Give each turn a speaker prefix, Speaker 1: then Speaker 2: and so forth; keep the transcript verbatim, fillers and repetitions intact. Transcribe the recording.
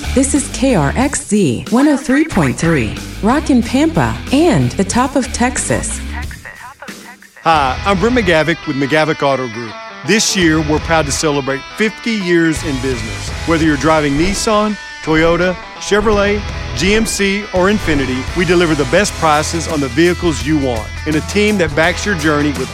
Speaker 1: This is K R X Z one oh three point three, Rockin' Pampa, and the top of Texas.
Speaker 2: Hi, I'm Brent McGavick with McGavick Auto Group. This year, we're proud to celebrate fifty years in business. Whether you're driving Nissan, Toyota, Chevrolet, G M C, or Infiniti, we deliver the best prices on the vehicles you want, and a team that backs your journey with